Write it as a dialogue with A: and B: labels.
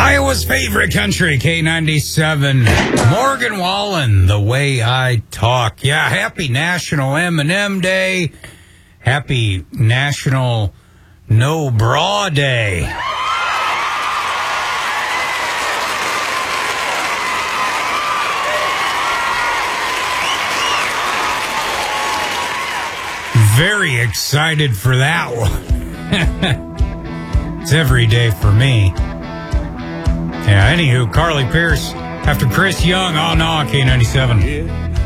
A: Iowa's favorite country, K97. Morgan Wallen, The Way I Talk. Yeah, happy National M&M Day. Happy National No Bra Day. Very excited for that one. It's every day for me. Yeah, anywho, Carly Pierce after Chris Young. Oh no, K97.